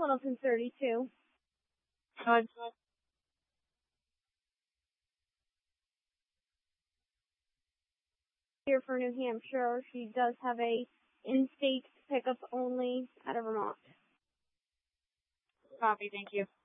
Hamilton 32. Good. Here for New Hampshire, she does have a in-state pickup only out of Vermont. Copy, thank you.